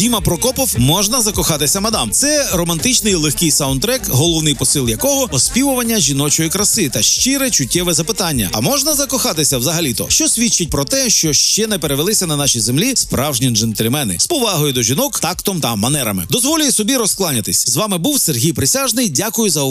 Діма Прокопов «Можна закохатися, мадам». Це романтичний легкий саундтрек, головний посил якого – оспівування жіночої краси та щире чуттєве запитання. А можна закохатися взагалі-то? Що свідчить про те, що ще не перевелися на нашій землі справжні джентльмени. З повагою до жінок, тактом та манерами. Дозволюю собі розкланятись. З вами був Сергій Присяжний. Дякую за увагу.